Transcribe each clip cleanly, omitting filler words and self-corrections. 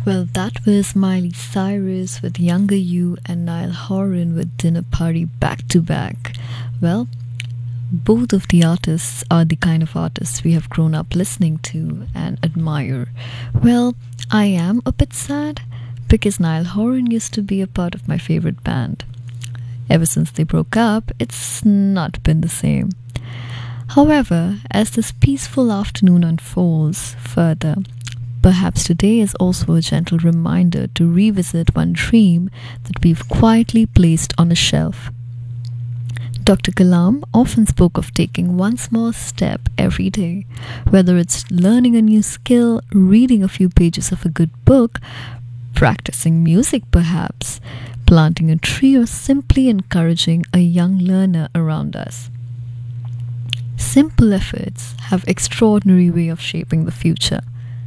Well, that was Miley Cyrus with Younger You and Niall Horan with Dinner Party back to back. Well, both of the artists are the kind of artists we have grown up listening to and admire. Well, I am a bit sad because Niall Horan used to be a part of my favorite band. Ever since they broke up, it's not been the same. However, as this peaceful afternoon unfolds further, perhaps today is also a gentle reminder to revisit one dream that we've quietly placed on a shelf. Dr. Kalam often spoke of taking one small step every day, whether it's learning a new skill, reading a few pages of a good book, practicing music perhaps, planting a tree, or simply encouraging a young learner around us. Simple efforts have extraordinary way of shaping the future.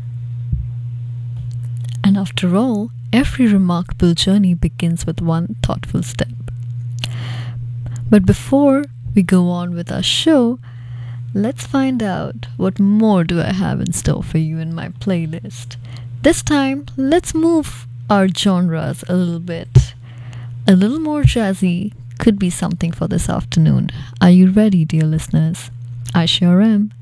And after all, every remarkable journey begins with one thoughtful step. But before we go on with our show, let's find out what more do I have in store for you in my playlist. This time, let's move our genres a little bit. A little more jazzy could be something for this afternoon. Are you ready, dear listeners? I sure am.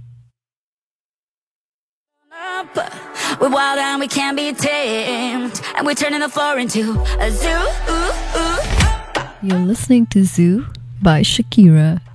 We're wild and we can't be tamed, and we're turning the floor into a zoo. You're listening to Zoo by Shakira.